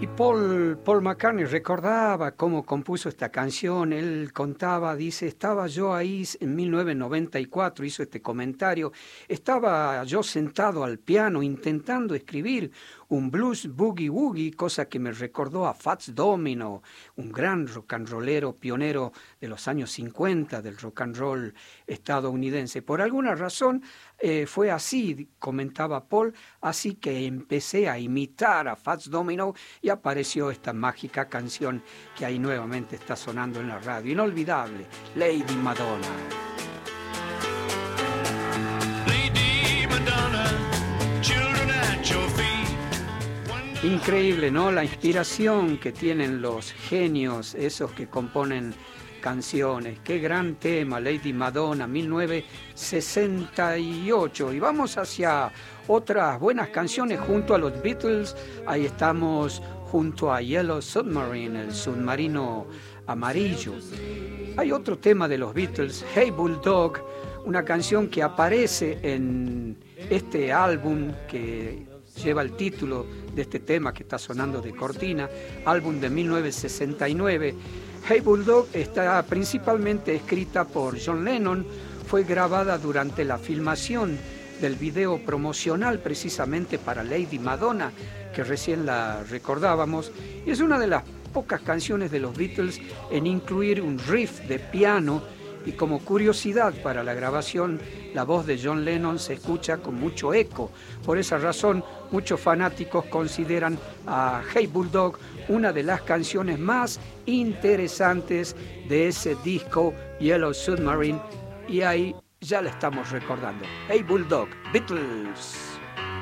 Y Paul McCartney recordaba cómo compuso esta canción. Él contaba, dice, estaba yo ahí en 1994, hizo este comentario, estaba yo sentado al piano intentando escribir un blues boogie woogie, cosa que me recordó a Fats Domino, un gran rock and rollero pionero de los años 50 del rock and roll estadounidense. Por alguna razón fue así, comentaba Paul, así que empecé a imitar a Fats Domino y apareció esta mágica canción que ahí nuevamente está sonando en la radio. Inolvidable, Lady Madonna. Increíble, ¿no? La inspiración que tienen los genios, esos que componen canciones. Qué gran tema, Lady Madonna, 1968. Y vamos hacia otras buenas canciones junto a los Beatles. Ahí estamos junto a Yellow Submarine, el submarino amarillo. Hay otro tema de los Beatles, Hey Bulldog, una canción que aparece en este álbum que lleva el título de este tema que está sonando de cortina, álbum de 1969. Hey Bulldog está principalmente escrita por John Lennon, fue grabada durante la filmación del video promocional precisamente para Lady Madonna, que recién la recordábamos, y es una de las pocas canciones de los Beatles en incluir un riff de piano. Y como curiosidad para la grabación, la voz de John Lennon se escucha con mucho eco. Por esa razón, muchos fanáticos consideran a Hey Bulldog una de las canciones más interesantes de ese disco Yellow Submarine. Y ahí ya la estamos recordando. Hey Bulldog, Beatles.